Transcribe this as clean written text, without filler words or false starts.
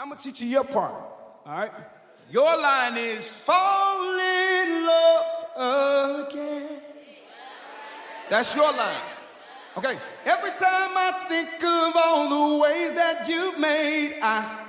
I'm gonna teach you your part, all right? Your line is fall in love again. That's your line. Okay, every time I think of all the ways that you've made, I